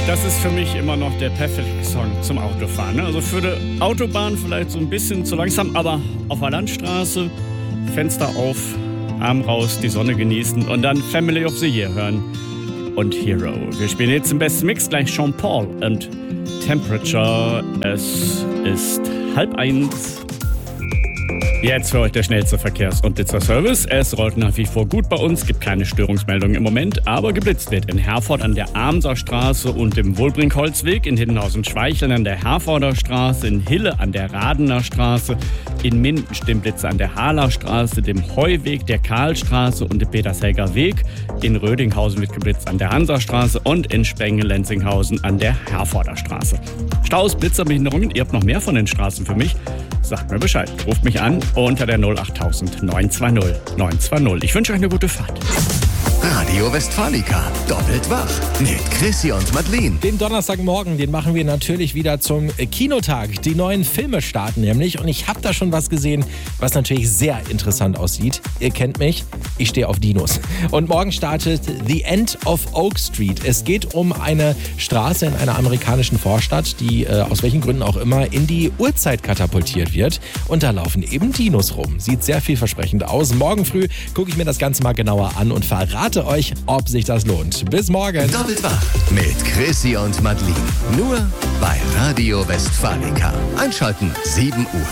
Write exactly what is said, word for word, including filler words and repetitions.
Das ist für mich immer noch der perfekte Song zum Autofahren. Ne? Also für die Autobahn vielleicht so ein bisschen zu langsam, aber auf der Landstraße, Fenster auf, Arm raus, die Sonne genießen und dann Family of the Year hören und Hero. Wir spielen jetzt im besten Mix gleich Sean Paul und Temperature. Es ist halb eins. Jetzt für euch der schnellste Verkehrs- und Blitzerservice. Es rollt nach wie vor gut bei uns, gibt keine Störungsmeldungen im Moment, aber geblitzt wird in Herford an der Amser Straße und dem Wohlbrinkholzweg, in Hiddenhausen-Schweicheln an der Herforder Straße, in Hille an der Radener Straße, in Minden stehen Blitze an der Haaler Straße, dem Heuweg, der Karlstraße und dem Petershelger Weg, in Rödinghausen wird geblitzt an der Hansastraße und in Spenge-Lenzinghausen an der Herforder Straße. Staus, Blitzerbehinderungen, ihr habt noch mehr von den Straßen für mich? Sagt mir Bescheid, ruft mich an unter der null acht tausend neun zwei null neun zwei null. Ich wünsche euch eine gute Fahrt. Radio Westfalica, doppelt wach mit Chrissy und Madeleine. Den Donnerstagmorgen, den machen wir natürlich wieder zum Kinotag. Die neuen Filme starten nämlich und ich habe da schon was gesehen, was natürlich sehr interessant aussieht. Ihr kennt mich, ich stehe auf Dinos. Und morgen startet The End of Oak Street. Es geht um eine Straße in einer amerikanischen Vorstadt, die äh, aus welchen Gründen auch immer in die Urzeit katapultiert wird. Und da laufen eben Dinos rum. Sieht sehr vielversprechend aus. Morgen früh gucke ich mir das Ganze mal genauer an und verrate euch, ob sich das lohnt. Bis morgen. Doppelt wach mit Chrissy und Madeleine. Nur bei Radio Westfalica. Einschalten sieben Uhr.